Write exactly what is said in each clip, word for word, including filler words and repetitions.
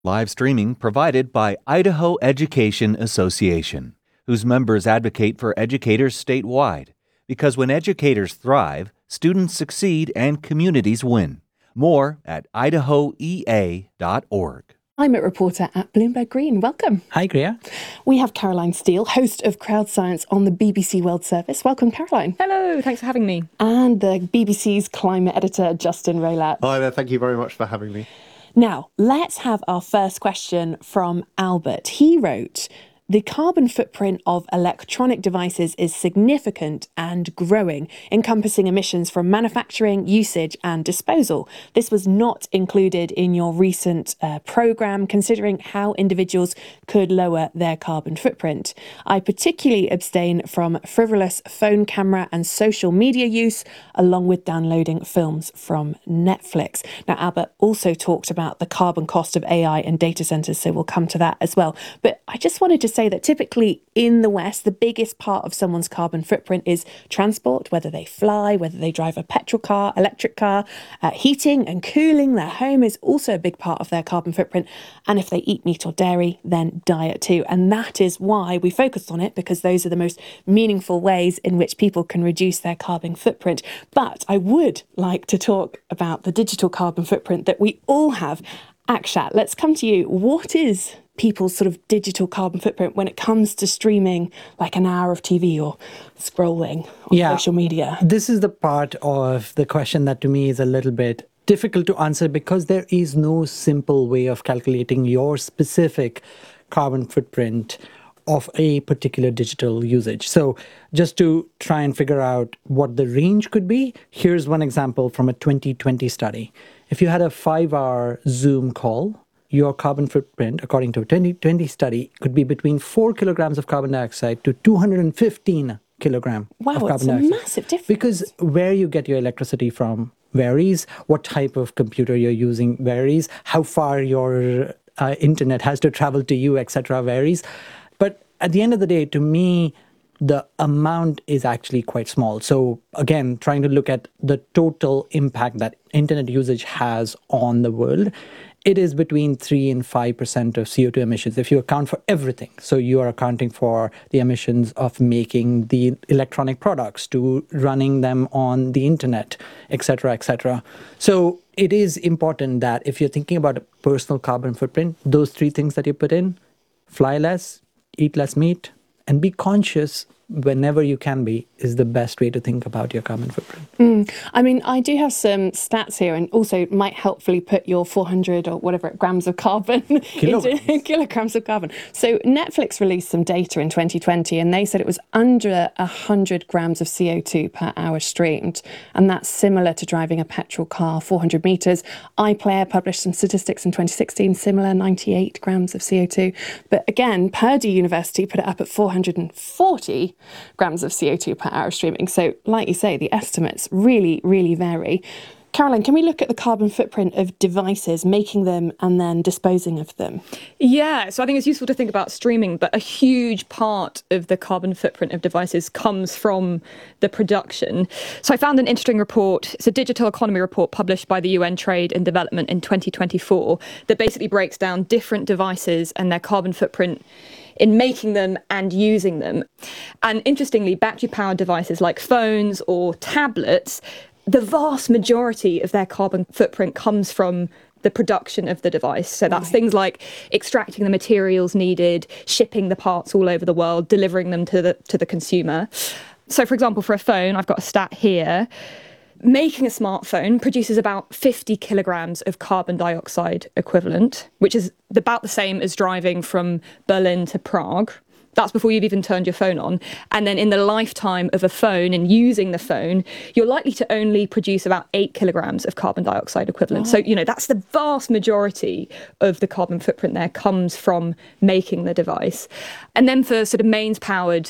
Live streaming provided by Idaho Education Association, whose members advocate for educators statewide. Because when educators thrive, students succeed and communities win. More at idaho e a dot org. Climate reporter at Bloomberg Green. Welcome. Hi, Griya. We have Caroline Steele, host of Crowd Science on the B B C World Service. Welcome, Caroline. Hello, thanks for having me. And the B B C's climate editor, Justin Rolat. Hi there, thank you very much for having me. Now, let's have our first question from Albert. He wrote, the carbon footprint of electronic devices is significant and growing, encompassing emissions from manufacturing, usage and disposal. This was not included in your recent uh, programme, considering how individuals could lower their carbon footprint. I particularly abstain from frivolous phone camera and social media use, along with downloading films from Netflix. Now, Albert also talked about the carbon cost of A I and data centres, so we'll come to that as well. But I just wanted to say that typically in the West, the biggest part of someone's carbon footprint is transport, whether they fly, whether they drive a petrol car, electric car, uh, heating and cooling their home is also a big part of their carbon footprint. And if they eat meat or dairy, then diet too. And that is why we focused on it, because those are the most meaningful ways in which people can reduce their carbon footprint. But I would like to talk about the digital carbon footprint that we all have. Akshat, let's come to you. What is people's sort of digital carbon footprint when it comes to streaming like an hour of T V or scrolling on yeah, social media? This is the part of the question that to me is a little bit difficult to answer, because there is no simple way of calculating your specific carbon footprint of a particular digital usage. So just to try and figure out what the range could be, here's one example from a twenty twenty study. If you had a five-hour Zoom call, your carbon footprint, according to a twenty twenty study, could be between four kilograms of carbon dioxide to two hundred fifteen kilograms wow, of carbon it's dioxide. Wow, it's a massive difference. Because where you get your electricity from varies, what type of computer you're using varies, how far your uh, internet has to travel to you, et cetera varies. But at the end of the day, to me, the amount is actually quite small. So again, trying to look at the total impact that internet usage has on the world, it is between three and five percent of C O two emissions if you account for everything. So you are accounting for the emissions of making the electronic products, to running them on the internet, et cetera, et cetera. So it is important that if you're thinking about a personal carbon footprint, those three things that you put in: fly less, eat less meat, and be conscious whenever you can be, is the best way to think about your carbon footprint. Mm. I mean, I do have some stats here, and also might helpfully put your four hundred or whatever grams of carbon kilograms. into kilograms of carbon. So Netflix released some data in twenty twenty, and they said it was under one hundred grams of C O two per hour streamed, and that's similar to driving a petrol car four hundred metres. iPlayer published some statistics in twenty sixteen, similar, ninety-eight grams of C O two. But again, Purdue University put it up at four hundred forty grams of C O two per hour of streaming. So like you say, the estimates really, really vary. Caroline, can we look at the carbon footprint of devices, making them and then disposing of them? Yeah, so I think it's useful to think about streaming, but a huge part of the carbon footprint of devices comes from the production. So I found an interesting report. It's a digital economy report published by the U N Trade and Development in twenty twenty-four that basically breaks down different devices and their carbon footprint in making them and using them. And interestingly, battery-powered devices like phones or tablets, the vast majority of their carbon footprint comes from the production of the device. So that's right. Things like extracting the materials needed, shipping the parts all over the world, delivering them to the to the consumer. So for example, for a phone, I've got a stat here. Making a smartphone produces about fifty kilograms of carbon dioxide equivalent, which is about the same as driving from Berlin to Prague. That's before you've even turned your phone on. And then in the lifetime of a phone and using the phone, you're likely to only produce about eight kilograms of carbon dioxide equivalent. Wow. So, you know, that's the vast majority of the carbon footprint there comes from making the device. And then for sort of mains powered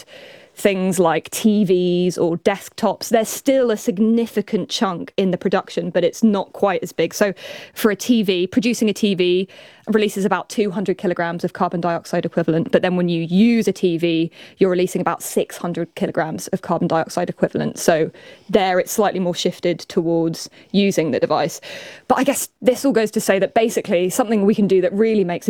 things like T Vs or desktops, there's still a significant chunk in the production, but it's not quite as big. So for a T V, producing a T V releases about two hundred kilograms of carbon dioxide equivalent. But then when you use a T V, you're releasing about six hundred kilograms of carbon dioxide equivalent. So there it's slightly more shifted towards using the device. But I guess this all goes to say that basically something we can do that really makes a